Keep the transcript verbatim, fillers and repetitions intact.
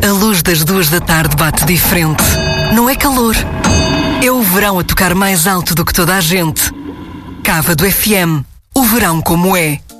A luz das duas da tarde bate diferente. Não é calor. É o verão a tocar mais alto do que toda a gente. Cávado F M. O verão como é.